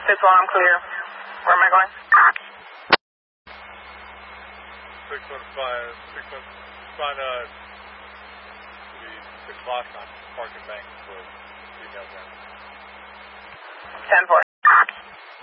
6-1, I'm clear. Where am I going? 615, find the 6 o'clock on Park and Bank for female. 10-4.